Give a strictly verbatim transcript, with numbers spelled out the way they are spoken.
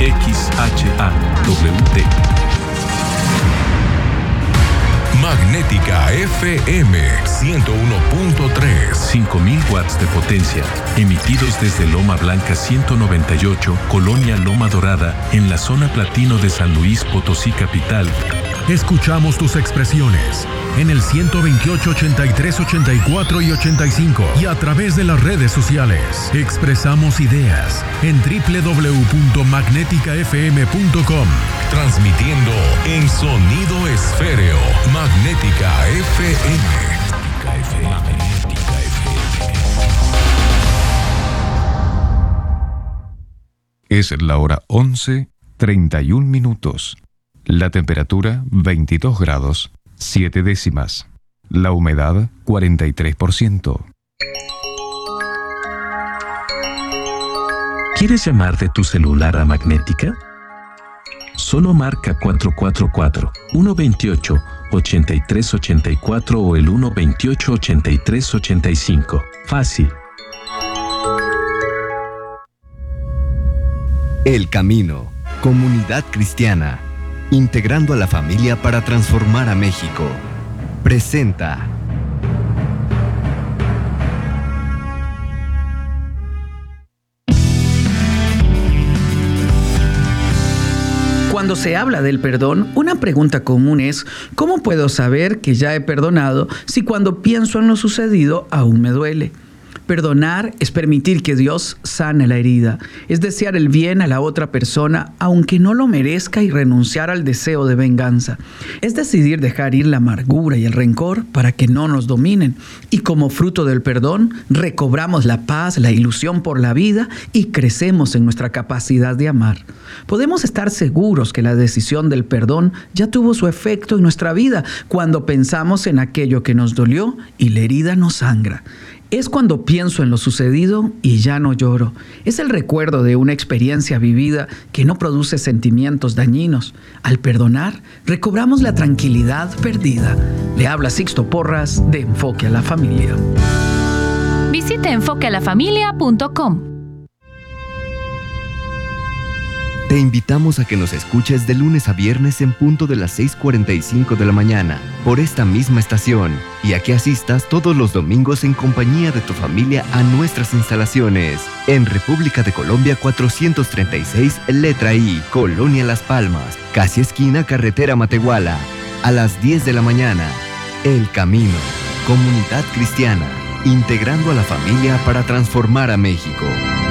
X H A W T. Magnética F M ciento uno punto tres. cinco mil watts de potencia, emitidos desde Loma Blanca ciento noventa y ocho, Colonia Loma Dorada, en la zona platino de San Luis Potosí capital. Escuchamos tus expresiones en el ciento veintiocho, ochenta y tres, ochenta y cuatro y ochenta y cinco y a través de las redes sociales. Expresamos ideas en doble u doble u doble u punto magnética f m punto com. Transmitiendo en sonido esféreo. Magnética F M. Magnética F M. Es la hora once, treinta y un minutos. La temperatura veintidós grados, siete décimas. La humedad cuarenta y tres por ciento. ¿Quieres llamar de tu celular a Magnética? Solo marca cuatro cuatro cuatro, uno dos ocho, ocho tres ocho cuatro o el uno dos ocho, ocho tres ocho cinco. Fácil. El Camino, comunidad cristiana, integrando a la familia para transformar a México. Presenta. Cuando se habla del perdón, una pregunta común es: ¿cómo puedo saber que ya he perdonado si cuando pienso en lo sucedido aún me duele? Perdonar es permitir que Dios sane la herida, es desear el bien a la otra persona aunque no lo merezca y renunciar al deseo de venganza. Es decidir dejar ir la amargura y el rencor para que no nos dominen. Y como fruto del perdón, recobramos la paz, la ilusión por la vida y crecemos en nuestra capacidad de amar. Podemos estar seguros que la decisión del perdón ya tuvo su efecto en nuestra vida cuando pensamos en aquello que nos dolió y la herida nos sangra. Es cuando pienso en lo sucedido y ya no lloro. Es el recuerdo de una experiencia vivida que no produce sentimientos dañinos. Al perdonar, recobramos la tranquilidad perdida. Le habla Sixto Porras de Enfoque a la Familia. Visite enfoque a la familia punto com. Te invitamos a que nos escuches de lunes a viernes en punto de las seis cuarenta y cinco de la mañana por esta misma estación y a que asistas todos los domingos en compañía de tu familia a nuestras instalaciones en República de Colombia cuatrocientos treinta y seis, letra I, Colonia Las Palmas, casi esquina Carretera Matehuala, a las diez de la mañana. El Camino, comunidad cristiana, integrando a la familia para transformar a México.